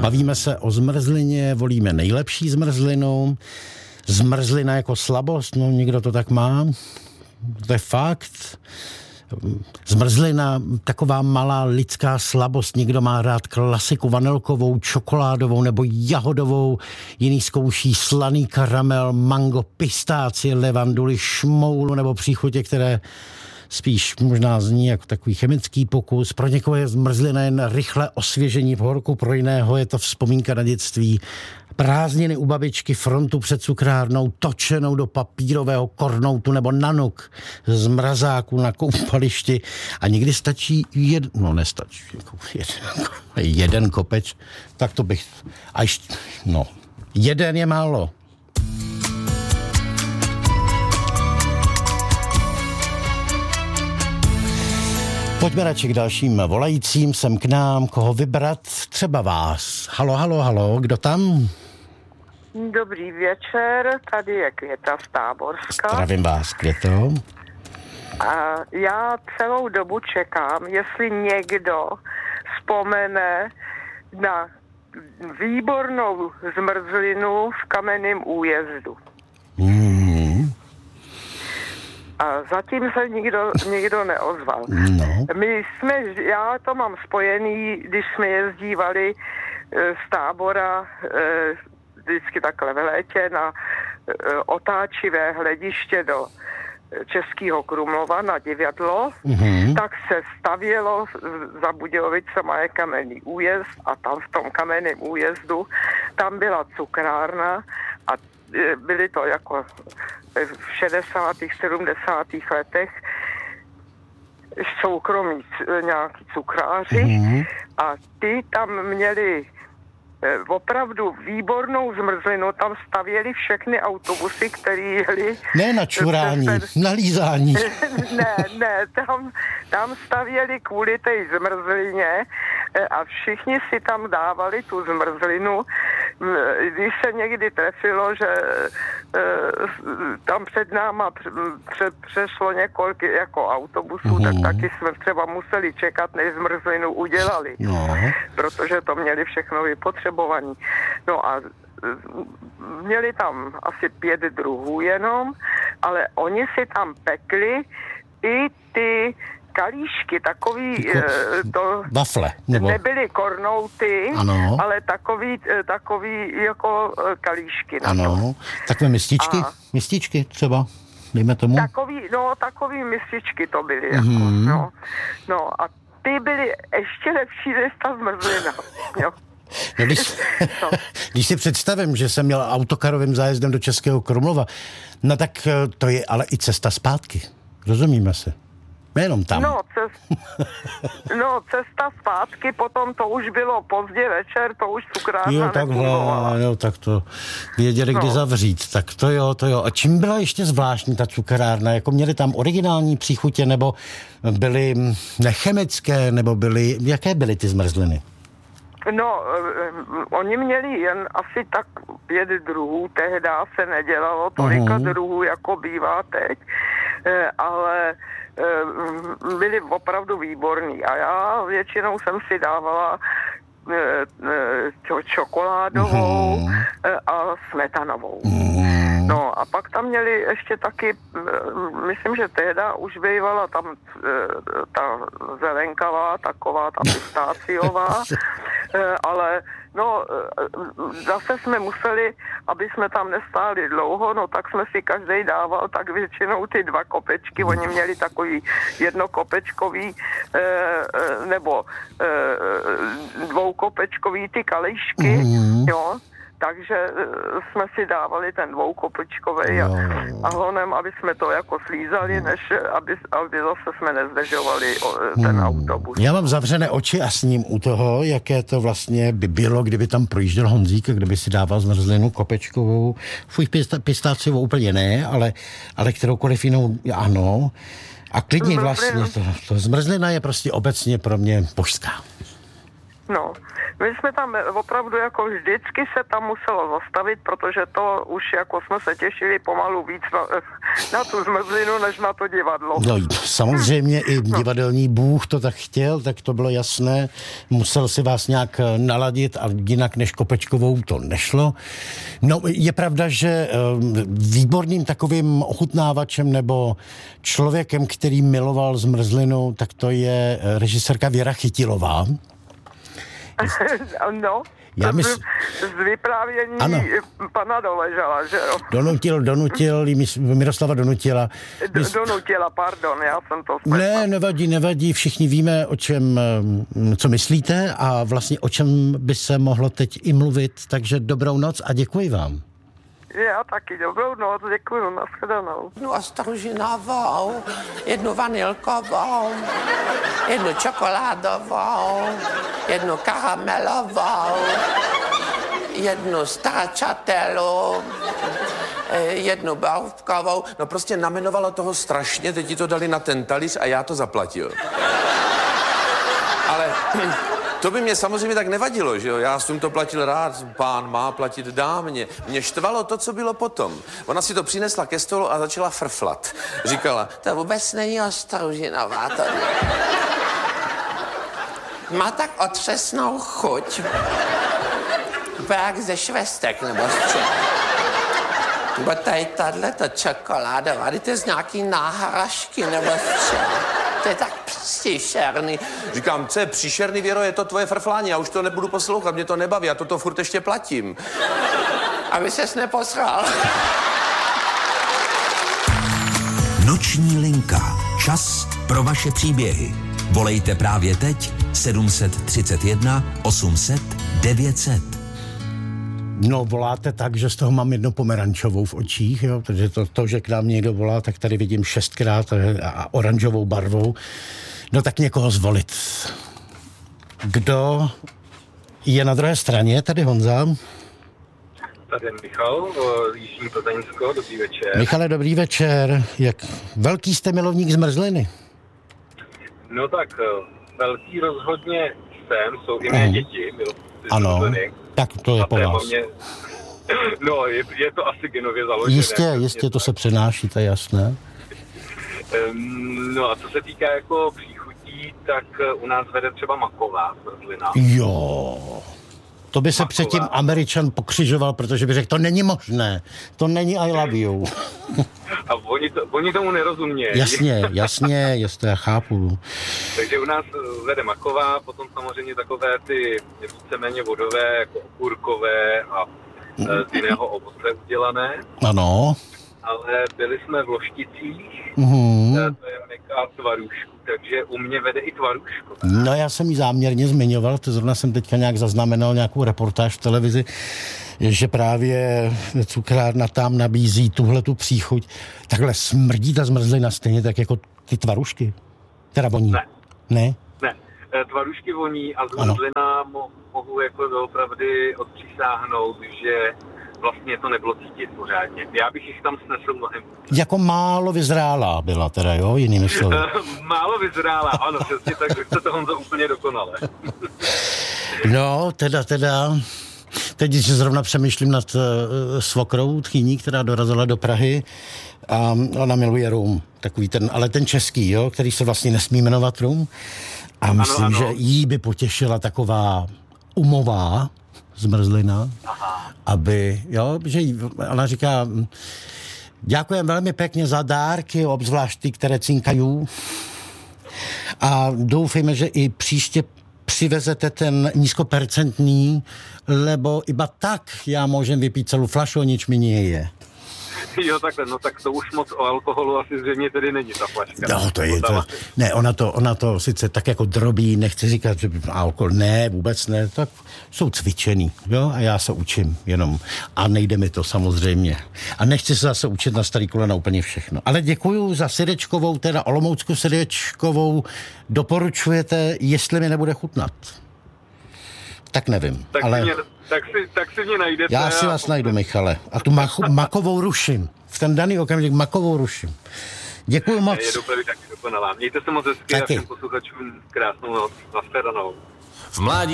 Bavíme se o zmrzlině, volíme nejlepší zmrzlinu. Zmrzlina jako slabost, no někdo to tak má. To je fakt. Zmrzlina, taková malá lidská slabost. Někdo má rád klasiku vanilkovou, čokoládovou nebo jahodovou, jiný zkouší slaný karamel, mango, pistácie, levanduli, šmoulu nebo příchutě, které spíš možná zní jako takový chemický pokus. Pro někoho je zmrzlina jen rychlé osvěžení v horku, pro jiného je to vzpomínka na dětství. Prázdniny u babičky, frontu před cukrárnou, točenou do papírového kornoutu nebo nanuk z mrazáku na koupališti. A někdy stačí jeden kopeč, tak to bych... jeden je málo. Pojďme radši k dalším volajícím sem k nám, koho vybrat, třeba vás. Halo, kdo tam? Dobrý večer, tady je Květa z Táborska. Zdravím vás, Květo. A já celou dobu čekám, jestli někdo vzpomene na výbornou zmrzlinu v Kamenném Újezdu. A zatím se nikdo neozval. No. Já to mám spojený, když jsme jezdívali z Tábora vždycky takhle v létě na otáčivé hlediště do Českého Krumlova na divadlo, tak se stavělo za Budějovicema je Kamenný újezd a tam v tom Kamenném újezdu tam byla cukrárna a byly to jako v 60. 70. letech soukromí nějaký cukráři a ty tam měli opravdu výbornou zmrzlinu, tam stavěli všechny autobusy, které jeli... Ne na čurání, na lízání. ne, tam stavěli kvůli té zmrzlině a všichni si tam dávali tu zmrzlinu. Když se někdy trefilo, že tam před náma přešlo několik jako autobusů, tak taky jsme třeba museli čekat, než zmrzlinu udělali. No. Protože to měli všechno vypotřebovaní. No a měli tam asi 5 druhů jenom, ale oni si tam pekli i ty kalíšky, takový wafle, nebo... nebyly kornouty, ano. ale takový jako kalíšky. Ano, takové mističky třeba, dejme tomu. Takový mističky to byly. Jako, no a ty byly ještě lepší než ta zmrzlina. Jo. No, když si představím, že jsem měl autokarovým zájezdem do Českého Krumlova, no tak to je ale i cesta zpátky. Rozumíme se. Nejenom tam. Cesta zpátky, potom to už bylo pozdě večer, to už cukrárna nefungovala. Jo, tak to věděli, kdy zavřít. Tak to jo. A čím byla ještě zvláštní ta cukrárna? Jako měli tam originální příchutě, nebo byly nechemické, nebo jaké byly ty zmrzliny? No, oni měli jen asi tak 5 druhů, tehdy se nedělalo tolika druhů, jako bývá teď, ale byli opravdu výborný a já většinou jsem si dávala čokoládovou a smetanovou. No a pak tam měli ještě taky, myslím, že tehda už bývala tam ta zelenkavá, taková ta pistáciová, ale no zase jsme museli, aby jsme tam nestáli dlouho, no tak jsme si každý dával tak většinou ty 2 kopečky, oni měli takový jednokopečkový nebo 2kopečkový ty kalíšky, jo. Takže jsme si dávali ten 2kopečkovej a honem, aby jsme to jako slízali, než aby zase jsme nezdržovali ten autobus. Já mám zavřené oči a sním u toho, jaké to vlastně by bylo, kdyby tam projížděl Honzík, kdyby si dával zmrzlinu kopečkovou, pistáciovou úplně ne, ale kteroukoliv jinou, ano. A klidně vlastně to zmrzlina je prostě obecně pro mě božská. No, My jsme tam opravdu jako vždycky se tam muselo zastavit, protože to už jako jsme se těšili pomalu víc na tu zmrzlinu, než na to divadlo. No samozřejmě i divadelní bůh to tak chtěl, tak to bylo jasné. Musel si vás nějak naladit a jinak než Kopečkovou to nešlo. No je pravda, že výborným takovým ochutnávačem nebo člověkem, který miloval zmrzlinu, tak to je režisérka Věra Chytilová. No, z vyprávění ano. Pana Doležala, že jo? Donutil, Miroslava Donutila. Donutila, pardon, já jsem to spletla. Ne, nevadí, všichni víme, co myslíte a vlastně o čem by se mohlo teď i mluvit, takže dobrou noc a děkuji vám. Já taky, dobrou noc, děkuju, nashledanou. Jednu ostružinovou, jednu vanilkovou, jednu čokoládovou, jednu karamelovou, jednu stracciatelu, jednu barvkovou. No prostě namenovalo toho strašně, teď ti to dali na ten talíř a já to zaplatil. Ale to by mě samozřejmě tak nevadilo, že jo? Já jsem to platil rád, pán má platit dámě. Mě štvalo to, co bylo potom. Ona si to přinesla ke stolu a začala frflat. Říkala, to vůbec není ostružinová, to má tak otřesnou chuť. Jak ze švestek, nebo z čeho. Nebo tady tato čokoládová, to je z nějaký náhražky, nebo z čeho. To je tak příšerný. Říkám, co je příšerný, Věro, je to tvoje frflání, já už to nebudu poslouchat, mě to nebaví, já toto furt ještě platím. Aby ses neposral. Noční linka. Čas pro vaše příběhy. Volejte právě teď 731 800 900. No, voláte tak, že z toho mám jednu pomerančovou v očích, jo, protože to, že k nám někdo volá, tak tady vidím 6krát a oranžovou barvou. No tak někoho zvolit. Kdo je na druhé straně? Tady Honza. Tady Michal, Jižní Plzeňsko, dobrý večer. Michale, dobrý večer. Jak velký jste milovník zmrzliny? No tak, velký rozhodně jsem, jsou i mé děti, ano, zmrzliny. Tak to je po vás. No, je to asi genově založené. Jistě, to se přenáší, to je jasné. No a co se týká jako příchutí, tak u nás vede třeba maková zmrzlina. Jo, to by se předtím Američan pokřižoval, protože by řekl, to není možné, to není I love you. A oni tomu nerozumějí. Jasně, já chápu. Takže u nás vede maková, potom samozřejmě takové ty víceméně vodové, jako okurkové a z jiného ovoce udělané. Ano. Ale byli jsme v Lošticích, to je meká tvarůžku, takže u mě vede i tvarůžko. No já jsem ji záměrně zmiňoval, to zrovna jsem teďka nějak zaznamenal nějakou reportáž v televizi, že právě cukrárna tam nabízí tuhletu příchuť. Takhle smrdí ta zmrzlina stejně tak jako ty tvarůžky? Teda voní? Ne? Ne, tvarůžky voní a zmrzlina mohu jako doopravdy odpřísáhnout, že vlastně to nebylo cítit pořádně. Já bych jich tam snesl mnohem. Jako málo vyzrálá byla teda, jo, jinými slovy. Málo vyzrálá, ano, přesně tak, že jste to Honzo úplně dokonale. No, teda, teď, když zrovna přemýšlím nad svokrou tchýní, která dorazila do Prahy a ona miluje rum, takový ale ten český, jo, který se vlastně nesmí jmenovat rum. A myslím, ano. Že jí by potěšila taková umová zmrzlina, aby, jo, že ona říká, děkujem velmi pěkně za dárky, obzvlášť ty, které cinkají. A doufejme, že i příště přivezete ten nízkopercentný, lebo iba tak já můžem vypít celou flašu, o nič mi nie je. Jo, takhle, no tak to už moc o alkoholu asi zřejmě tedy není ta flaška. No, to je to. Ne, ona to sice tak jako drobí, nechci říkat, že alkohol, ne, vůbec ne, tak jsou cvičený, jo, a já se učím jenom. A nejde mi to samozřejmě. A nechci se zase učit na starý kolena úplně všechno. Ale děkuju za srdečkovou, teda olomoucku srdečkovou, doporučujete, jestli mi nebude chutnat. Tak nevím, tak ale... Tak si mě najdete. Já si vás najdu, Michale. A tu makovou ruším. V ten daný okamžik makovou ruším. Děkuju moc. Je dopravy taky dokonalá. Mějte se moc hezky a všem posluchačům krásnou noc. Nashledanou. V mládí